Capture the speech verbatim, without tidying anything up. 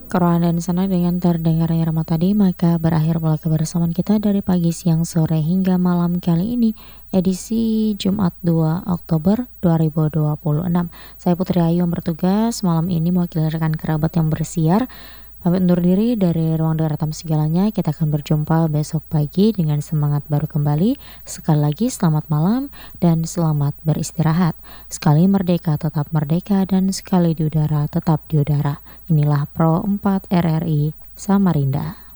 Kalau Anda di sana dengan terdengarnya Rama tadi, maka berakhir pula kebersamaan kita dari pagi, siang, sore, hingga malam kali ini, edisi Jumat dua Oktober dua ribu dua puluh enam. Saya Putri Ayu yang bertugas malam ini mewakili rekan kerabat yang bersiar. Pamit undur diri dari ruang dengar tamu segalanya. Kita akan berjumpa besok pagi dengan semangat baru kembali. Sekali lagi selamat malam dan selamat beristirahat. Sekali merdeka tetap merdeka dan sekali di udara tetap di udara. Inilah Pro empat R R I Samarinda.